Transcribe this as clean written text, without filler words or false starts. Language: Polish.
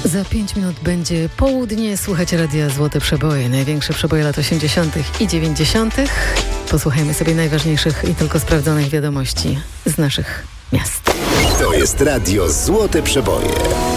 Za 5 minut będzie południe. Słuchajcie Radia Złote Przeboje. Największe przeboje lat 80. i 90. Posłuchajmy sobie najważniejszych i tylko sprawdzonych wiadomości z naszych miast. To jest Radio Złote Przeboje.